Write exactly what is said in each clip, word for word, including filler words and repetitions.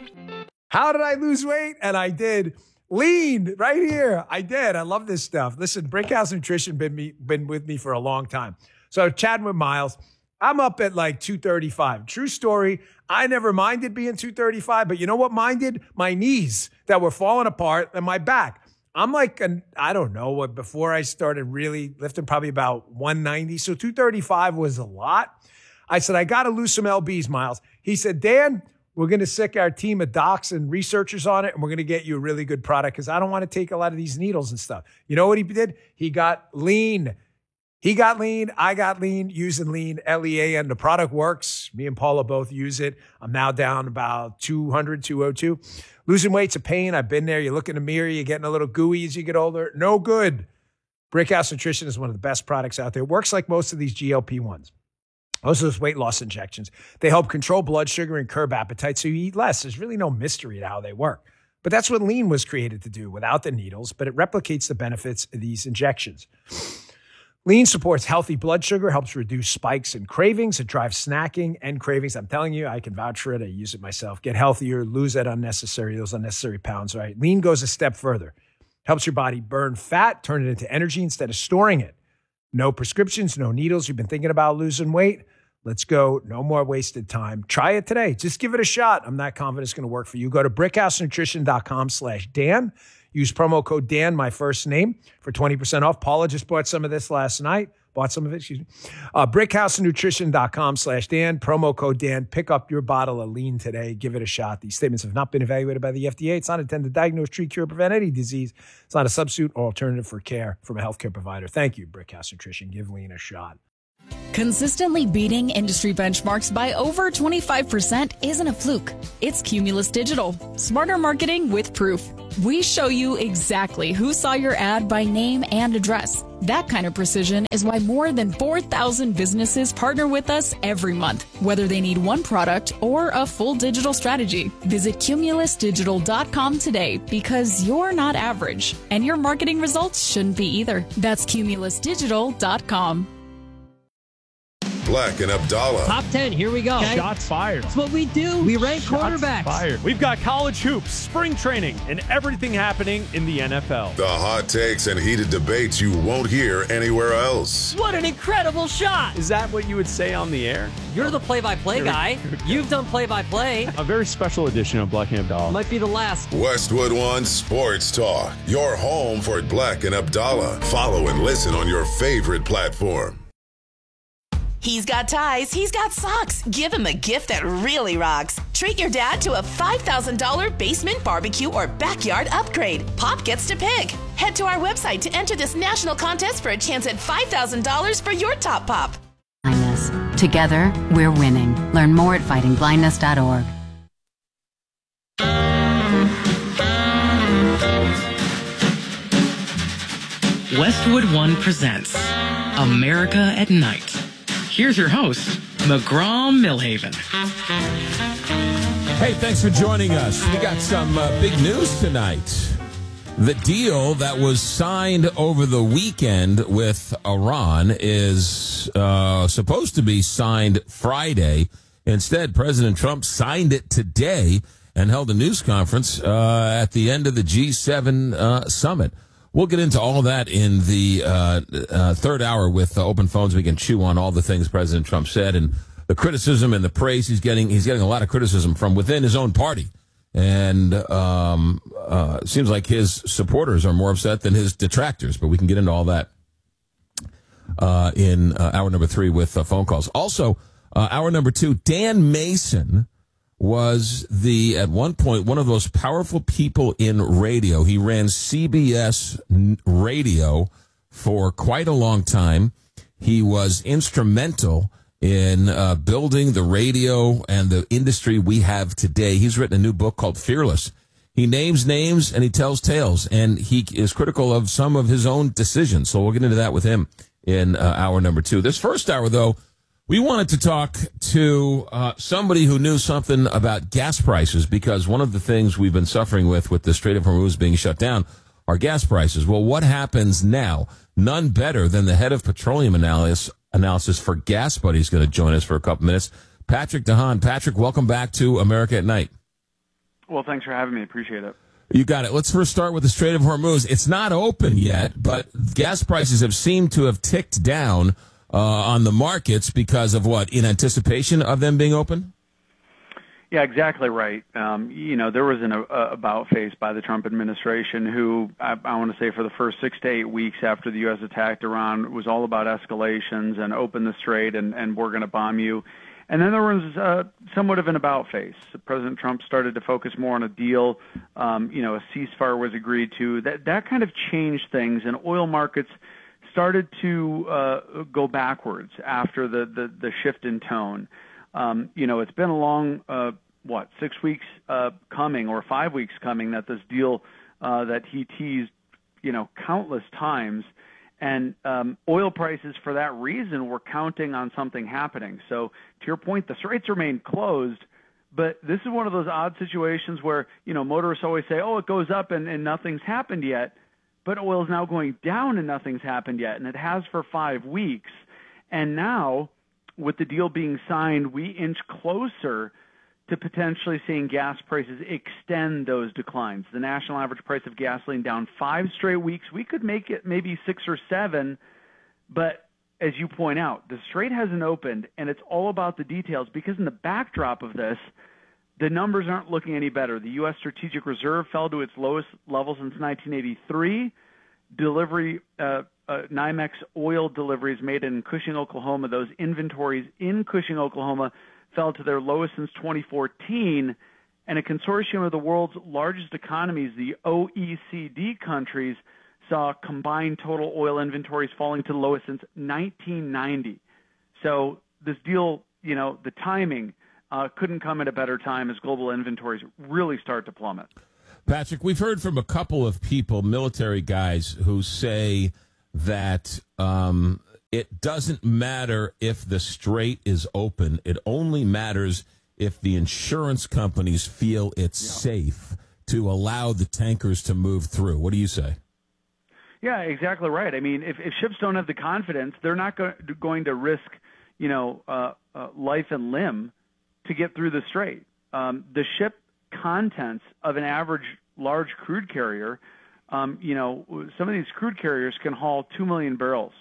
How did I lose weight? And I did. Lean right here. I did. I love this stuff. Listen, Brickhouse Nutrition been me been with me for a long time. So chatting with Miles, I'm up at like two thirty-five. True story. I never minded being two thirty-five, but you know what minded? My knees that were falling apart and my back. I'm like, an, I don't know what, before I started really lifting, probably about one ninety. So two thirty-five was a lot. I said, I got to lose some L Bs, Miles. He said, Dan, we're going to sick our team of docs and researchers on it, and we're going to get you a really good product because I don't want to take a lot of these needles and stuff. You know what he did? He got lean. He got lean. I got lean using lean, L E A N. The product works. Me and Paula both use it. I'm now down about two hundred, two oh two. Losing weight's a pain. I've been there. You look in the mirror, you're getting a little gooey as you get older. No good. Brickhouse Nutrition is one of the best products out there. It works like most of these G L P ones. Most of those weight loss injections. They help control blood sugar and curb appetite so you eat less. There's really no mystery to how they work. But that's what lean was created to do without the needles, but it replicates the benefits of these injections. Lean supports healthy blood sugar, helps reduce spikes and cravings. It drives snacking and cravings. I'm telling you, I can vouch for it. I use it myself. Get healthier, lose that unnecessary, those unnecessary pounds, right? Lean goes a step further. Helps your body burn fat, turn it into energy instead of storing it. No prescriptions, no needles. You've been thinking about losing weight? Let's go. No more wasted time. Try it today. Just give it a shot. I'm not confident it's going to work for you. Go to brickhousenutrition.com slash Dan. Use promo code Dan, my first name, for twenty percent off. Paula just bought some of this last night. Bought some of it, excuse me. Uh, brickhousenutrition.com slash Dan. Promo code Dan. Pick up your bottle of lean today. Give it a shot. These statements have not been evaluated by the F D A. It's not intended to diagnose, treat, cure, prevent any disease. It's not a substitute or alternative for care from a healthcare provider. Thank you, Brickhouse Nutrition. Give lean a shot. Consistently beating industry benchmarks by over twenty-five percent isn't a fluke. It's Cumulus Digital. Smarter marketing with proof. We show you exactly who saw your ad by name and address. That kind of precision is why more than four thousand businesses partner with us every month, whether they need one product or a full digital strategy. Visit cumulus digital dot com today because you're not average, and your marketing results shouldn't be either. That's cumulus digital dot com. Black and Abdallah. Top ten, here we go. Okay. Shots fired. That's what we do. We rank Shots quarterbacks. Fired. We've got college hoops, spring training, and everything happening in the N F L. The hot takes and heated debates you won't hear anywhere else. What an incredible shot. Is that what you would say on the air? You're the play-by-play guy. You've done play-by-play. A very special edition of Black and Abdallah. Might be the last. Westwood One Sports Talk. Your home for Black and Abdallah. Follow and listen on your favorite platform. He's got ties, he's got socks. Give him a gift that really rocks. Treat your dad to a five thousand dollars basement barbecue or backyard upgrade. Pop gets to pick. Head to our website to enter this national contest for a chance at five thousand dollars for your top pop. Blindness. Together, we're winning. Learn more at fighting blindness dot org. Westwood One presents America at Night. Here's your host, McGraw Millhaven. Hey, thanks for joining us. We got some uh, big news tonight. The deal that was signed over the weekend with Iran is uh, supposed to be signed Friday. Instead, President Trump signed it today and held a news conference uh, at the end of the G seven uh, summit. We'll get into all that in the uh, uh, third hour with uh, open phones. We can chew on all the things President Trump said and the criticism and the praise he's getting. He's getting a lot of criticism from within his own party. And um, uh, it seems like his supporters are more upset than his detractors. But we can get into all that uh, in uh, hour number three with uh, phone calls. Also, uh, hour number two, Dan Mason was the, at one point, one of those powerful people in radio. He ran C B S radio for quite a long time. He was instrumental in uh, building the radio and the industry we have today. He's written a new book called Fearless. He names names and he tells tales, and he is critical of some of his own decisions. So we'll get into that with him in uh, hour number two. This first hour, though, we wanted to talk to uh, somebody who knew something about gas prices, because one of the things we've been suffering with, with the Strait of Hormuz being shut down, are gas prices. Well, what happens now? None better than the head of petroleum analysis, analysis for Gas Buddy is going to join us for a couple minutes. Patrick DeHaan. Patrick, welcome back to America at Night. Well, thanks for having me. Appreciate it. You got it. Let's first start with the Strait of Hormuz. It's not open yet, but gas prices have seemed to have ticked down uh, on the markets because of what? In anticipation of them being open? Yeah, exactly right. Um, you know, there was an uh, about face by the Trump administration who, I, I want to say for the first six to eight weeks after the U S attacked Iran, it was all about escalations and open the strait and, and we're going to bomb you. And then there was uh, somewhat of an about face. President Trump started to focus more on a deal. Um, you know, a ceasefire was agreed to. That that kind of changed things, and oil markets started to uh, go backwards after the, the, the shift in tone. Um, you know, it's been a long, uh, what, six weeks uh, coming or five weeks coming that this deal uh, that he teased, you know, countless times. And um, oil prices, for that reason, were counting on something happening. So, to your point, the straits remain closed, but this is one of those odd situations where, you know, motorists always say, oh, it goes up and, and nothing's happened yet, but oil is now going down and nothing's happened yet, and it has for five weeks. And now, with the deal being signed, we inch closer to potentially seeing gas prices extend those declines. The national average price of gasoline down five straight weeks. We could make it maybe six or seven, but as you point out, the strait hasn't opened, and it's all about the details because in the backdrop of this, the numbers aren't looking any better. The U S Strategic Reserve fell to its lowest level since nineteen eighty-three. Delivery, uh, uh, NYMEX oil deliveries made in Cushing, Oklahoma, those inventories in Cushing, Oklahoma, fell to their lowest since twenty fourteen, and a consortium of the world's largest economies, the O E C D countries, saw combined total oil inventories falling to the lowest since nineteen ninety. So this deal, you know, the timing uh, couldn't come at a better time as global inventories really start to plummet. Patrick, we've heard from a couple of people, military guys, who say that um, it doesn't matter if the strait is open. It only matters if the insurance companies feel it's yeah. safe to allow the tankers to move through. What do you say? Yeah, exactly right. I mean, if, if ships don't have the confidence, they're not go- going to risk, you know, uh, uh, life and limb to get through the strait. Um, the ship contents of an average large crude carrier, um, you know, some of these crude carriers can haul two million barrels.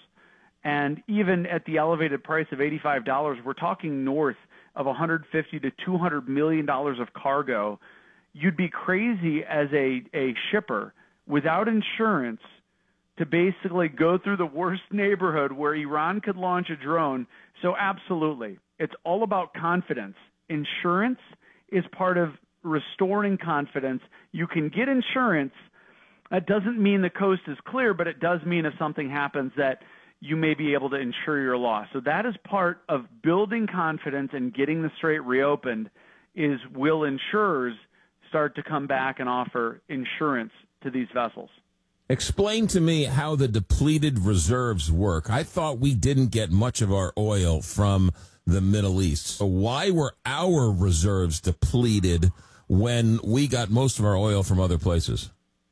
And even at the elevated price of eighty-five dollars, we're talking north of one hundred fifty to two hundred million dollars of cargo. You'd be crazy as a, a shipper without insurance to basically go through the worst neighborhood where Iran could launch a drone. So absolutely, it's all about confidence. Insurance is part of restoring confidence. You can get insurance. That doesn't mean the coast is clear, but it does mean if something happens that you may be able to insure your loss. So that is part of building confidence and getting the strait reopened is will insurers start to come back and offer insurance to these vessels. Explain to me how the depleted reserves work. I thought we didn't get much of our oil from the Middle East. So why were our reserves depleted when we got most of our oil from other places?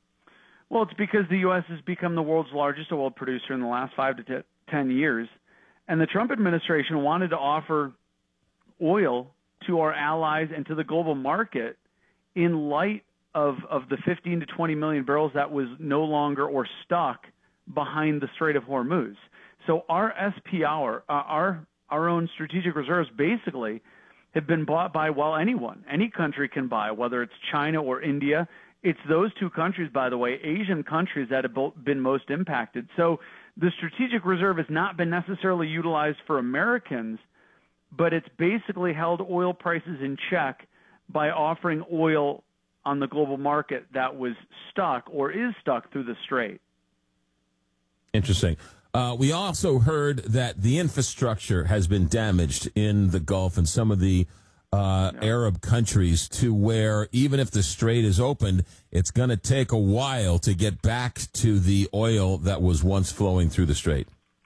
Well, it's because the U S has become the world's largest oil producer in the last five to t- ten years, and the Trump administration wanted to offer oil to our allies and to the global market in light of, of the fifteen to twenty million barrels that was no longer or stuck behind the Strait of Hormuz. So our S P R, uh, our our own strategic reserves basically have been bought by, well, anyone. Any country can buy, whether it's China or India. It's those two countries, by the way, Asian countries that have been most impacted. So the strategic reserve has not been necessarily utilized for Americans, but it's basically held oil prices in check by offering oil on the global market that was stuck or is stuck through the strait. Interesting. Uh, we also heard that the infrastructure has been damaged in the Gulf and some of the uh, yeah. Arab countries to where even if the strait is opened, it's going to take a while to get back to the oil that was once flowing through the strait.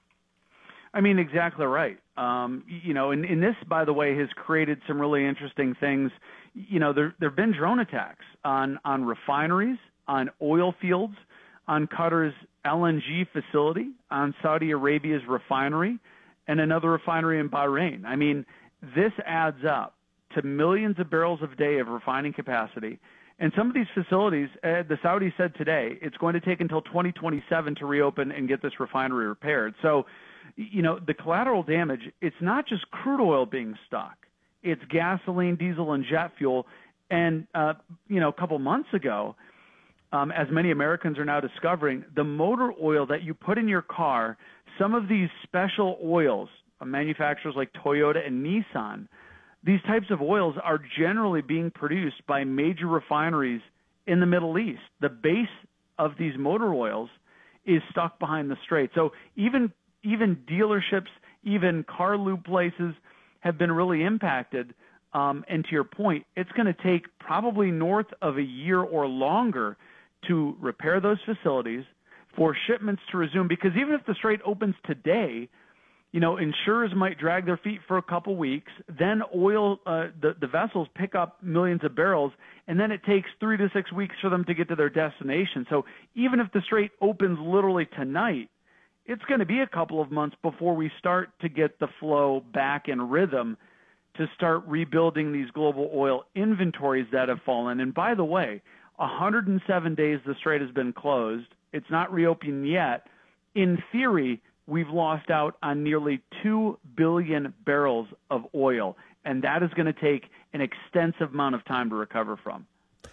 I mean, exactly right. Um, you know, and, and this, by the way, has created some really interesting things. You know, there there have been drone attacks on, on refineries, on oil fields, on Qatar's L N G facility, on Saudi Arabia's refinery, and another refinery in Bahrain. I mean, this adds up to millions of barrels a day of refining capacity. And some of these facilities, uh, the Saudis said today, it's going to take until twenty twenty-seven to reopen and get this refinery repaired. So, you know, the collateral damage, it's not just crude oil being stuck. It's gasoline, diesel, and jet fuel. And, uh, you know, a couple months ago, um, as many Americans are now discovering, the motor oil that you put in your car, some of these special oils, uh, manufacturers like Toyota and Nissan, these types of oils are generally being produced by major refineries in the Middle East. The base of these motor oils is stuck behind the strait. So even even dealerships, even car lube places have been really impacted. Um, and to your point, it's going to take probably north of a year or longer to repair those facilities, for shipments to resume. Because even if the strait opens today, you know, insurers might drag their feet for a couple weeks. Then oil, uh, the, the vessels pick up millions of barrels, and then it takes three to six weeks for them to get to their destination. So even if the strait opens literally tonight, it's going to be a couple of months before we start to get the flow back in rhythm to start rebuilding these global oil inventories that have fallen. And by the way, one hundred seven days the strait has been closed. It's not reopened yet. In theory, we've lost out on nearly two billion barrels of oil, and that is going to take an extensive amount of time to recover from.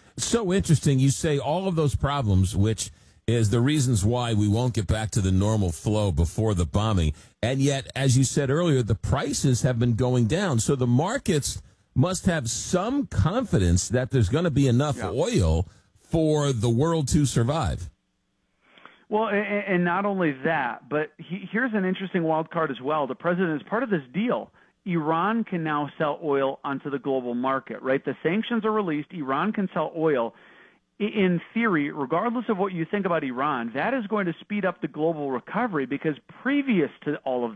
So interesting. You say all of those problems, which is the reasons why we won't get back to the normal flow before the bombing. And yet, as you said earlier, the prices have been going down. So the markets must have some confidence that there's going to be enough yeah. oil for the world to survive. Well, and not only that, but here's an interesting wild card as well. The president, as part of this deal, Iran can now sell oil onto the global market, right? The sanctions are released. Iran can sell oil. In theory, regardless of what you think about Iran, that is going to speed up the global recovery, because previous to all of